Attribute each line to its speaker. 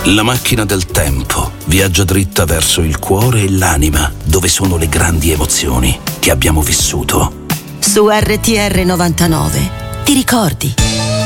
Speaker 1: La macchina del tempo viaggia dritta verso il cuore e l'anima, dove sono le grandi emozioni che abbiamo vissuto.
Speaker 2: Su RTR 99 ti ricordi?